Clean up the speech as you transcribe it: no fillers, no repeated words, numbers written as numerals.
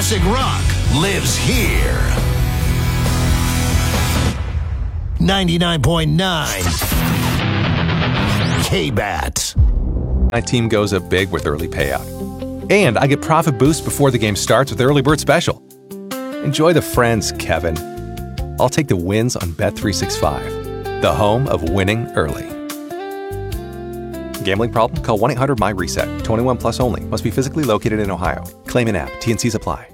classic rock lives here. 99.9 K-Bat. My team goes up big with early payout. And I get profit boost before the game starts with Early Bird Special. Enjoy the friends, Kevin. I'll take the wins on Bet365, the home of winning early. Gambling problem? Call 1-800-MY-RESET. 21 plus only. Must be physically located in Ohio. Claim in app. T&Cs apply.